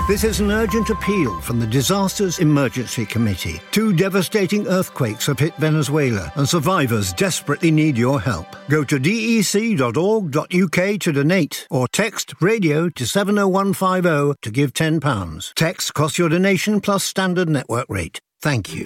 This is an urgent appeal from the Disasters Emergency Committee. 2 devastating earthquakes have hit Venezuela, and survivors desperately need your help. Go to dec.org.uk to donate, or text radio to 70150 to give £10. Text costs your donation plus standard network rate. Thank you.